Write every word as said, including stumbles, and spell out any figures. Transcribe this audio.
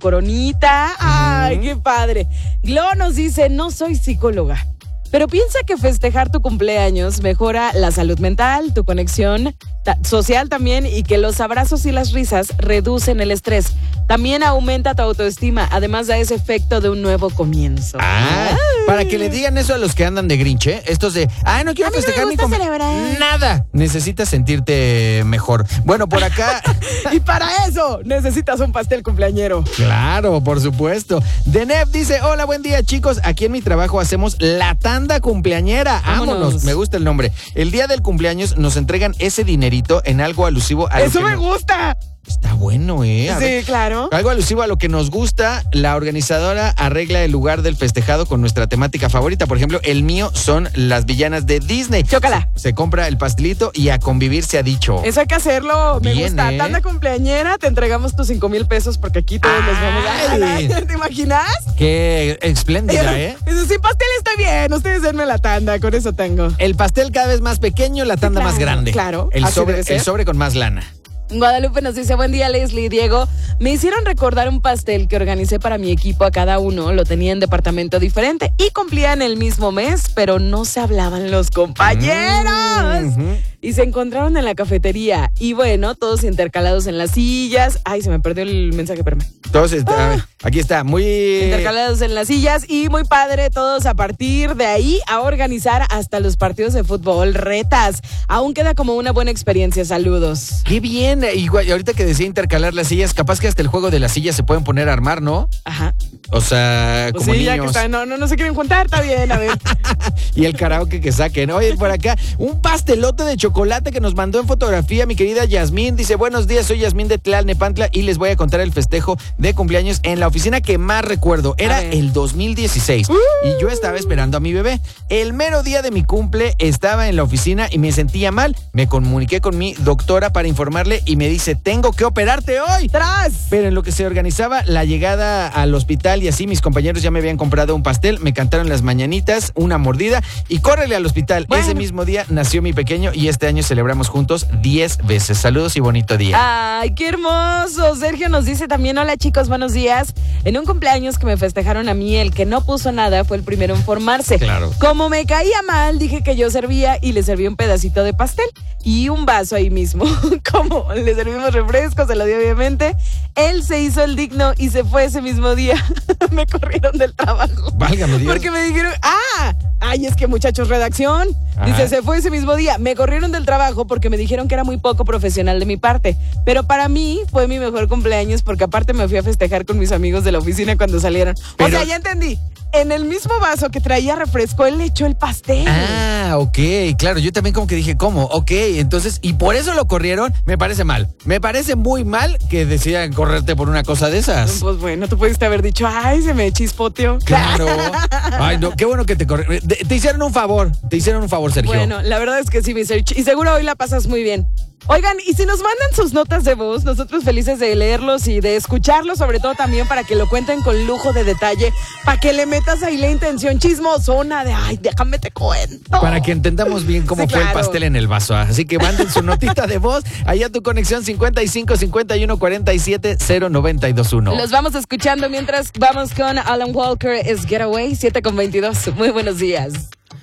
coronita. Ay, qué padre. Glo nos dice, no soy psicóloga, pero piensa que festejar tu cumpleaños mejora la salud mental, tu conexión ta- social también, y que los abrazos y las risas reducen el estrés. También aumenta tu autoestima, además da ese efecto de un nuevo comienzo. Ah, Ay. para que le digan eso a los que andan de Grinch, ¿eh? Estos de, ay, no quiero A mí no festejar me mi gusta cumpleaños. celebrar. Nada, necesitas sentirte mejor. Bueno, por acá... Y para eso necesitas un pastel cumpleañero. Claro, por supuesto. Denef dice, hola, buen día, chicos. Aquí en mi trabajo hacemos la tanda cumpleañera. Vámonos. Vámonos. Me gusta el nombre. El día del cumpleaños nos entregan ese dinerito en algo alusivo a lo ¡Eso que me nos- gusta! Está bueno, ¿eh? A ver. Sí, claro. Algo alusivo a lo que nos gusta, la organizadora arregla el lugar del festejado con nuestra temática favorita. Por ejemplo, el mío son las villanas de Disney. Chócala. Se, se compra el pastelito y a convivir se ha dicho. Eso hay que hacerlo. Me Bien, gusta. ¿eh? Tanda cumpleañera, te entregamos tus cinco mil pesos porque aquí todos nos vamos a Ay. ganar. ¿Te imaginas? Qué espléndida, ¿eh? Dice, sin pastel estoy bien. Ustedes denme la tanda, con eso tengo. El pastel cada vez más pequeño, la tanda claro, más grande. claro, El así sobre, debe ser. el sobre con más lana. Guadalupe nos dice, buen día Leslie y Diego. Me hicieron recordar un pastel que organicé para mi equipo. A cada uno lo tenía en departamento diferente y cumplían el mismo mes, pero no se hablaban los compañeros. Mm, ujú. Y se encontraron en la cafetería. Y bueno, todos intercalados en las sillas. Ay, se me perdió el mensaje, espérame. Entonces, a ver, aquí está, muy... Intercalados en las sillas y muy padre, todos a partir de ahí a organizar hasta los partidos de fútbol, retas. Aún queda como una buena experiencia. Saludos. Qué bien, igual, y ahorita que decía intercalar las sillas, capaz que hasta el juego de las sillas se pueden poner a armar, ¿no? Ajá. O sea, Pues como sí, ya que niños. está, no, no, no se quieren juntar, está bien, a ver. Y el karaoke que saquen. Oye, por acá, un pastelote de chocolate que nos mandó en fotografía mi querida Yasmín. Dice, buenos días, soy Yasmín de Tlalnepantla y les voy a contar el festejo de cumpleaños en la oficina que más recuerdo. Era el dos mil dieciséis Uh. y yo estaba esperando a mi bebé. El mero día de mi cumple estaba en la oficina y me sentía mal. Me comuniqué con mi doctora para informarle y me dice, tengo que operarte hoy. ¡Tras! Pero en lo que se organizaba la llegada al hospital y así, mis compañeros ya me habían comprado un pastel, me cantaron las mañanitas, una mordida y córrele al hospital. Bueno. Ese mismo día nació mi pequeño y este año celebramos juntos diez veces. Saludos y bonito día. ¡Ay, qué hermoso! Sergio nos dice también, hola chicos, buenos días. En un cumpleaños que me festejaron a mí, el que no puso nada fue el primero en formarse. Claro. Como me caía mal, dije que yo servía y le serví un pedacito de pastel y un vaso ahí mismo. Como le servimos refresco, se lo dio obviamente. Él se hizo el digno y se fue ese mismo día. Me corrieron del trabajo. Válgame Dios. Porque me dijeron, ah, ay, es que muchachos, redacción. Dice, Ajá. se fue ese mismo día. Me corrieron del trabajo porque me dijeron que era muy poco profesional de mi parte. Pero para mí fue mi mejor cumpleaños porque aparte me fui a festejar con mis amigos de la oficina cuando salieron. Pero- O sea, ya entendí. En el mismo vaso que traía refresco, él le echó el pastel. Ah, ok, claro, yo también como que dije, ¿cómo? Ok, entonces, y por eso lo corrieron, me parece mal. Me parece muy mal que decidan correrte por una cosa de esas. Pues bueno, tú pudiste haber dicho, ay, se me chispoteó. Claro. Ay, no, qué bueno que te corrieron. Te, te hicieron un favor, te hicieron un favor, Sergio. Bueno, la verdad es que sí, mi Sergio. Y seguro hoy la pasas muy bien. Oigan, y si nos mandan sus notas de voz, nosotros felices de leerlos y de escucharlos, sobre todo también para que lo cuenten con lujo de detalle, para que le metas ahí la intención chismosona de, ay, déjame te cuento. Para que entendamos bien cómo Sí, fue claro. el pastel en el vaso. Así que manden su notita de voz allá a tu conexión cincuenta y cinco cincuenta y uno cuarenta y siete cero noventa y dos uno. Los vamos escuchando mientras vamos con Alan Walker, es Getaway, siete con veintidós. Muy buenos días.